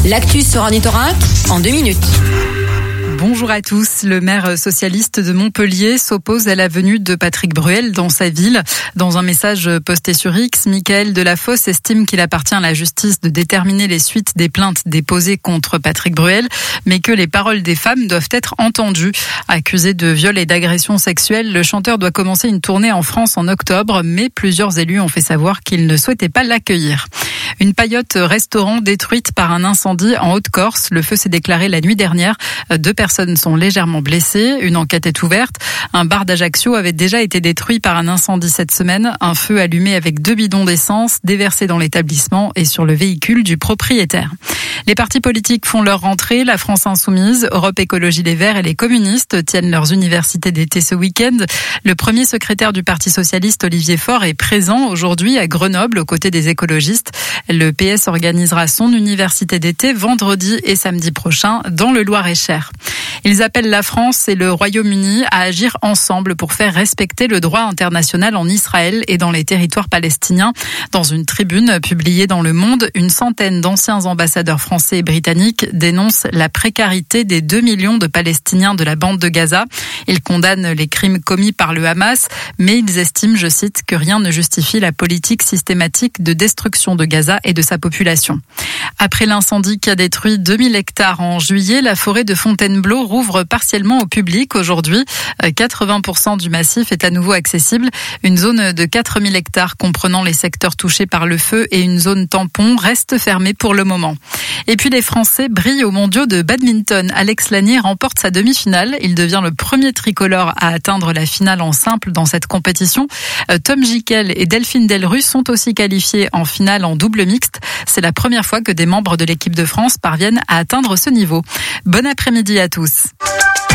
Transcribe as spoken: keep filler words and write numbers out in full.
L'actu sur Ornithorinque en deux minutes. Bonjour à tous. Le maire socialiste de Montpellier s'oppose à la venue de Patrick Bruel dans sa ville. Dans un message posté sur X, Michaël Delafosse estime qu'il appartient à la justice de déterminer les suites des plaintes déposées contre Patrick Bruel, mais que les paroles des femmes doivent être entendues. Accusé de viol et d'agression sexuelle, le chanteur doit commencer une tournée en France en octobre, mais plusieurs élus ont fait savoir qu'ils ne souhaitaient pas l'accueillir. Une paillote restaurant détruite par un incendie en Haute-Corse. Le feu s'est déclaré la nuit dernière. Deux personnes sont légèrement blessées. Une enquête est ouverte. Un bar d'Ajaccio avait déjà été détruit par un incendie cette semaine. Un feu allumé avec deux bidons d'essence déversés dans l'établissement et sur le véhicule du propriétaire. Les partis politiques font leur rentrée. La France Insoumise, Europe Écologie Les Verts et les communistes tiennent leurs universités d'été ce week-end. Le premier secrétaire du Parti socialiste, Olivier Faure, est présent aujourd'hui à Grenoble aux côtés des écologistes. Le P S organisera son université d'été vendredi et samedi prochain dans le Loir-et-Cher. Ils appellent la France et le Royaume-Uni à agir ensemble pour faire respecter le droit international en Israël et dans les territoires palestiniens. Dans une tribune publiée dans Le Monde, une centaine d'anciens ambassadeurs français et britanniques dénoncent la précarité des deux millions de Palestiniens de la bande de Gaza. Ils condamnent les crimes commis par le Hamas, mais ils estiment, je cite, que rien ne justifie la politique systématique de destruction de Gaza et de sa population. Après l'incendie qui a détruit deux mille hectares en juillet, la forêt de Fontainebleau rouvre partiellement au public aujourd'hui. quatre-vingts pour cent du massif est à nouveau accessible. Une zone de quatre mille hectares comprenant les secteurs touchés par le feu et une zone tampon reste fermée pour le moment. Et puis les Français brillent aux mondiaux de badminton. Alex Lanier remporte sa demi-finale. Il devient le premier tricolore à atteindre la finale en simple dans cette compétition. Tom Gickel et Delphine Delrusse sont aussi qualifiés en finale en double mixte. C'est la première fois que des membres de l'équipe de France parviennent à atteindre ce niveau. Bon après-midi à tous.